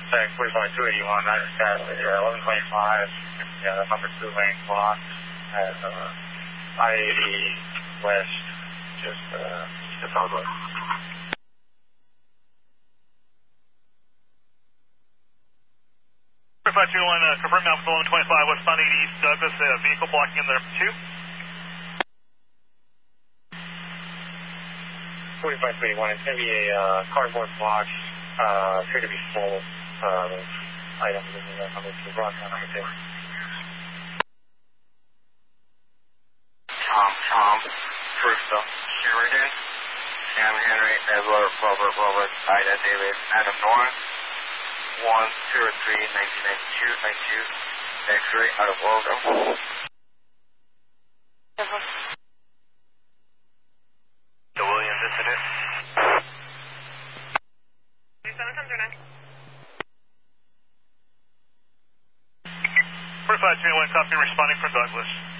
Tag 45-281, that is at 1125, number 2 lane block at I-80 West, just southwest. 4521, confirm now for 1125 westbound 80 East Douglas, vehicle blocking in the number 2. 45-281, it's going to be a cardboard box, appear to be full of items in the number 2, block on number 2. Tom, Bristol, Sheridan, Sam Henry, Edward, Robert, Ida, David, Adam Norris, 103, 1992, X-ray out of Waldo. The Williams incident. 3709. 4521, copy responding from Douglas.